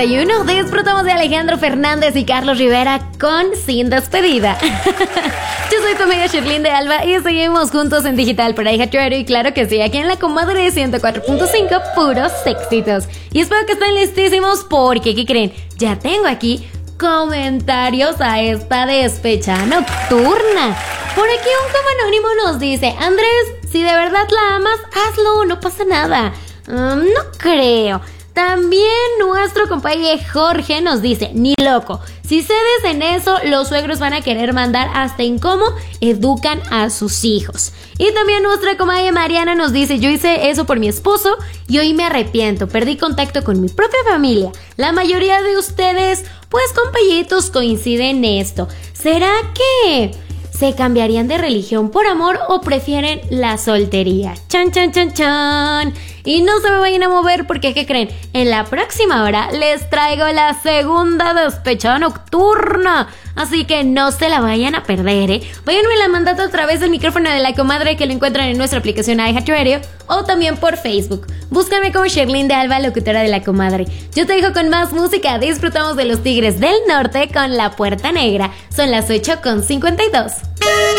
8:51. Disfrutamos de Alejandro Fernández y Carlos Rivera con Sin Despedida. Yo soy tu amiga Sherlyn de Alba y seguimos juntos en Digital por iHeartRadio. Y claro que sí, aquí en la comadre 104.5, puros éxitos. Y espero que estén listísimos porque, ¿qué creen? Ya tengo aquí comentarios a esta despecha nocturna. Por aquí un como anónimo nos dice: Andrés, si de verdad la amas, hazlo, no pasa nada. No creo. También nuestro compañero Jorge nos dice: ni loco, si cedes en eso, los suegros van a querer mandar hasta en cómo educan a sus hijos. Y también nuestra comadre Mariana nos dice: yo hice eso por mi esposo y hoy me arrepiento, perdí contacto con mi propia familia. La mayoría de ustedes, pues compañitos, coinciden en esto. ¿Será que se cambiarían de religión por amor o prefieren la soltería? Chan, chan, chan, chan. Y no se me vayan a mover porque, ¿qué creen? En la próxima hora les traigo la segunda despechada nocturna. Así que no se la vayan a perder, ¿eh? Váyanme la mandando a través del micrófono de la comadre, que lo encuentran en nuestra aplicación iHeartRadio o también por Facebook. Búscame como Sherlyn de Alba, locutora de la comadre. Yo te dejo con más música. Disfrutamos de los Tigres del Norte con La Puerta Negra. Son las 8:52.